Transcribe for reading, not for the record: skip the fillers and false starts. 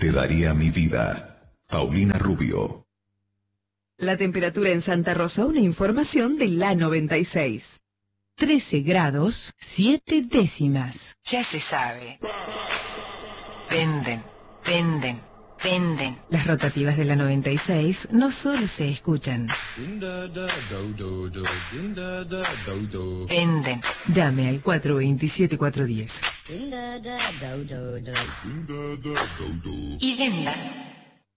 Te daría mi vida. Paulina Rubio. La temperatura en Santa Rosa, una información de la 96. 13 grados, 7 décimas. Ya se sabe. Penden, penden, penden. Las rotativas de la 96 no solo se escuchan. Penden. Llame al 427-410. Y venda.